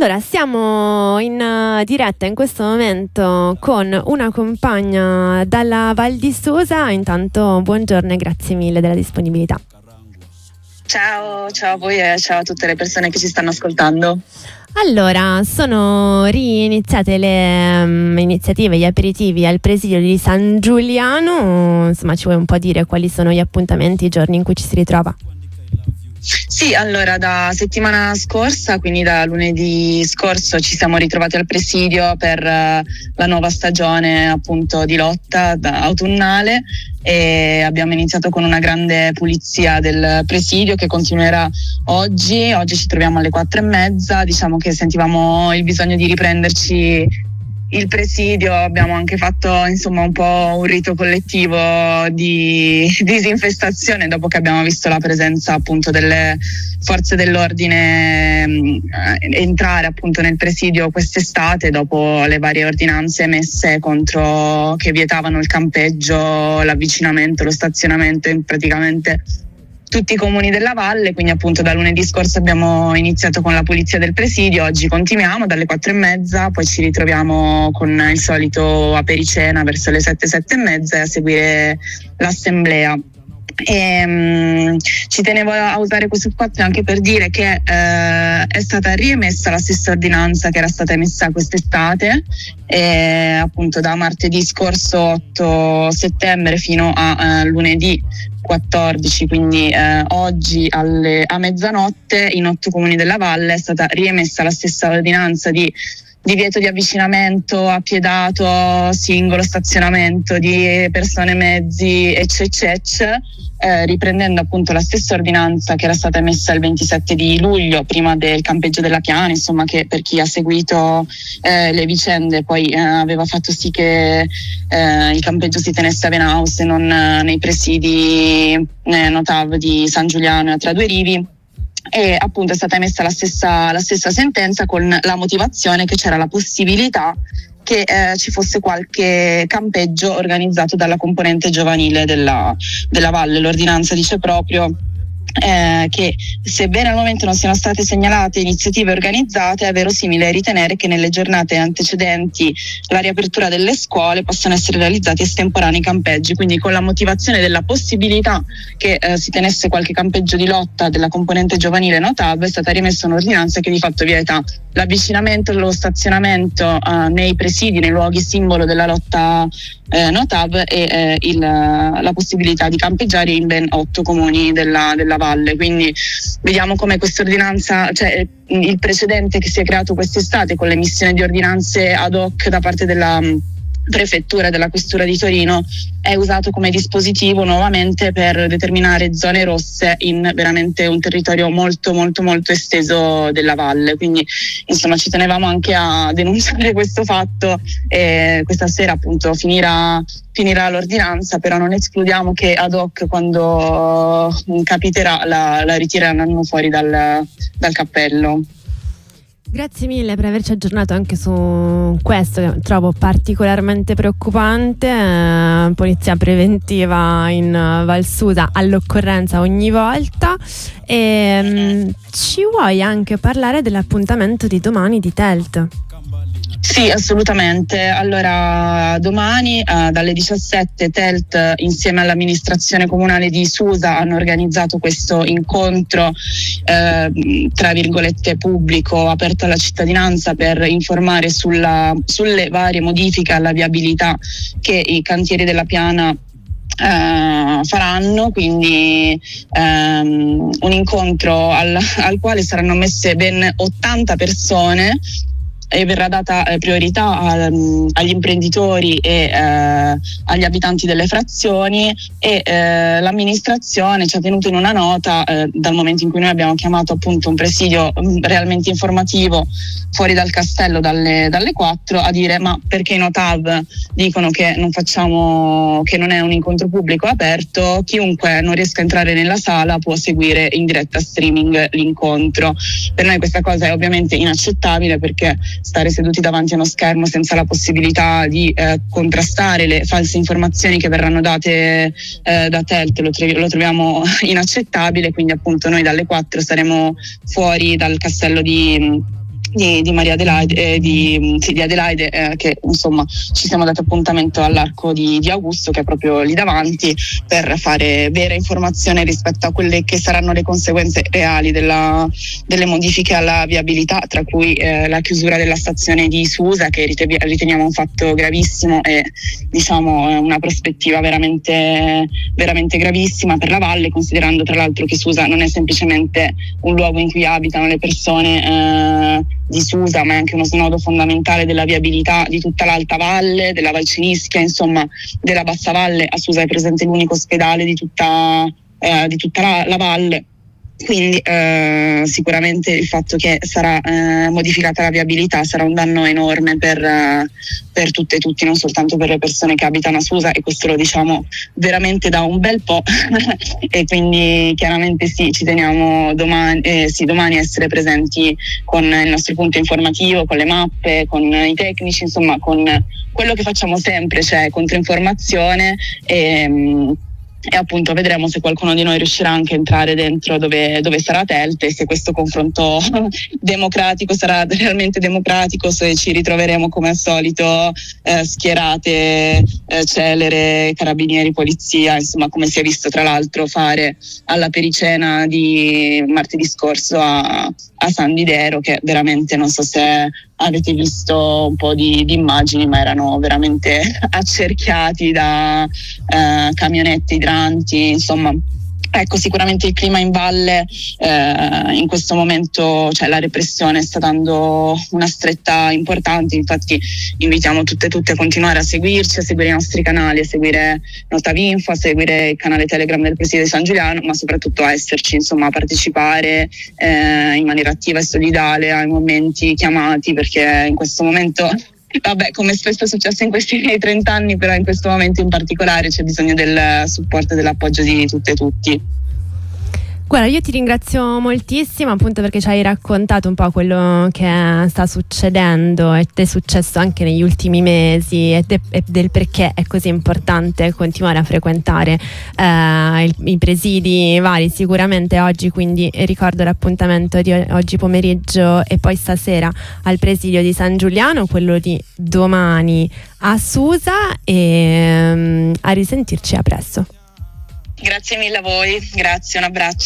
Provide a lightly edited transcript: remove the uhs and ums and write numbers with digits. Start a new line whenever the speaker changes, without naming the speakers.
Allora, siamo in diretta in questo momento con una compagna dalla Val di Susa. Intanto buongiorno e grazie mille della disponibilità.
Ciao a voi e ciao a tutte le persone che ci stanno ascoltando.
Allora, sono riiniziate le iniziative, gli aperitivi al presidio di San Giuliano. Insomma, ci vuoi un po' dire quali sono gli appuntamenti, i giorni in cui ci si ritrova?
Sì, allora da settimana scorsa, quindi da lunedì scorso, ci siamo ritrovati al presidio per la nuova stagione appunto di lotta autunnale e abbiamo iniziato con una grande pulizia del presidio che continuerà oggi. Oggi ci troviamo alle 4:30, diciamo che sentivamo il bisogno di riprenderci il presidio. Abbiamo anche fatto insomma un po' un rito collettivo di disinfestazione dopo che abbiamo visto la presenza appunto delle forze dell'ordine entrare appunto nel presidio quest'estate dopo le varie ordinanze emesse contro, che vietavano il campeggio, l'avvicinamento, lo stazionamento in praticamente tutti i comuni della valle. Quindi appunto da lunedì scorso abbiamo iniziato con la pulizia del presidio, oggi continuiamo dalle 4:30, poi ci ritroviamo con il solito apericena verso le 7:30 a seguire l'assemblea. Ci tenevo a usare questo spazio anche per dire che è stata riemessa la stessa ordinanza che era stata emessa quest'estate, appunto da martedì scorso 8 settembre fino a lunedì 14, quindi oggi a mezzanotte in 8 comuni della valle è stata riemessa la stessa ordinanza di divieto di avvicinamento appiedato, singolo stazionamento di persone, mezzi, eccetera, riprendendo appunto la stessa ordinanza che era stata emessa il 27 di luglio prima del campeggio della Piana, insomma, che per chi ha seguito le vicende poi aveva fatto sì che il campeggio si tenesse a Venaus e non nei presidi Notav di San Giuliano e a Tra Due Rivi. E appunto è stata emessa la stessa sentenza con la motivazione che c'era la possibilità che ci fosse qualche campeggio organizzato dalla componente giovanile della valle. L'ordinanza dice proprio che sebbene al momento non siano state segnalate iniziative organizzate, è verosimile ritenere che nelle giornate antecedenti la riapertura delle scuole possano essere realizzati estemporanei campeggi. Quindi con la motivazione della possibilità che si tenesse qualche campeggio di lotta della componente giovanile Notav è stata rimessa un'ordinanza che di fatto vieta l'avvicinamento e lo stazionamento nei presidi, nei luoghi simbolo della lotta Notav e la possibilità di campeggiare in ben 8 comuni della valle. Quindi vediamo come questa ordinanza, cioè il precedente che si è creato quest'estate con l'emissione di ordinanze ad hoc da parte della prefettura e della questura di Torino è usato come dispositivo nuovamente per determinare zone rosse in veramente un territorio molto molto molto esteso della valle. Quindi insomma ci tenevamo anche a denunciare questo fatto e questa sera appunto finirà l'ordinanza, però non escludiamo che ad hoc quando capiterà la ritireranno fuori dal cappello.
Grazie mille per averci aggiornato anche su questo che trovo particolarmente preoccupante. Polizia preventiva in Val Susa all'occorrenza ogni volta. Ci vuoi anche parlare dell'appuntamento di domani di TELT?
Sì, assolutamente. Allora, domani dalle 17 TELT insieme all'amministrazione comunale di Susa hanno organizzato questo incontro tra virgolette pubblico, aperto alla cittadinanza, per informare sulle varie modifiche alla viabilità che i cantieri della Piana faranno. Quindi un incontro al quale saranno ammesse ben 80 persone e verrà data priorità agli imprenditori e agli abitanti delle frazioni e l'amministrazione ci ha tenuto in una nota dal momento in cui noi abbiamo chiamato appunto un presidio realmente informativo fuori dal castello dalle 4 a dire: ma perché i Notav dicono che che non è un incontro pubblico aperto, chiunque non riesca a entrare nella sala può seguire in diretta streaming l'incontro. Per noi questa cosa è ovviamente inaccettabile, perché stare seduti davanti a uno schermo senza la possibilità di contrastare le false informazioni che verranno date da TELT lo troviamo inaccettabile. Quindi appunto noi dalle 4 saremo fuori dal castello di di Maria Adelaide, di Adelaide, che insomma ci siamo dati appuntamento all'Arco di Augusto, che è proprio lì davanti, per fare vera informazione rispetto a quelle che saranno le conseguenze reali delle modifiche alla viabilità, tra cui la chiusura della stazione di Susa, che riteniamo un fatto gravissimo e diciamo una prospettiva veramente, veramente gravissima per la valle, considerando tra l'altro che Susa non è semplicemente un luogo in cui abitano le persone di Susa, ma è anche uno snodo fondamentale della viabilità di tutta l'Alta Valle, della Val Cenischia, insomma della Bassa Valle. A Susa è presente l'unico ospedale di tutta la valle. Quindi sicuramente il fatto che sarà modificata la viabilità sarà un danno enorme per tutte e tutti, non soltanto per le persone che abitano a Susa, e questo lo diciamo veramente da un bel po'. E quindi chiaramente sì, ci teniamo domani a essere presenti con il nostro punto informativo, con le mappe, con i tecnici, insomma con quello che facciamo sempre, cioè controinformazione, e appunto vedremo se qualcuno di noi riuscirà anche a entrare dentro dove sarà Telte, se questo confronto democratico sarà realmente democratico, se ci ritroveremo come al solito schierate, celere, carabinieri, polizia, insomma come si è visto tra l'altro fare alla pericena di martedì scorso a San Didero, che veramente, non so se avete visto un po' di immagini, ma erano veramente accerchiati da camionette idranti, insomma. Ecco, sicuramente il clima in valle in questo momento, cioè la repressione sta dando una stretta importante, infatti invitiamo tutte e tutte a continuare a seguirci, a seguire i nostri canali, a seguire Notavinfo, a seguire il canale Telegram del Presidio di San Giuliano, ma soprattutto a esserci, insomma a partecipare in maniera attiva e solidale ai momenti chiamati, perché in questo momento, vabbè, come spesso è successo in questi 30 anni, però in questo momento in particolare c'è bisogno del supporto e dell'appoggio di tutte e tutti.
Guarda, io ti ringrazio moltissimo, appunto perché ci hai raccontato un po' quello che sta succedendo ed è successo anche negli ultimi mesi e del perché è così importante continuare a frequentare i presidi vari. Sicuramente oggi, quindi ricordo l'appuntamento di oggi pomeriggio e poi stasera al presidio di San Giuliano, quello di domani a Susa, e a risentirci, a presto.
Grazie mille a voi, grazie, un abbraccio.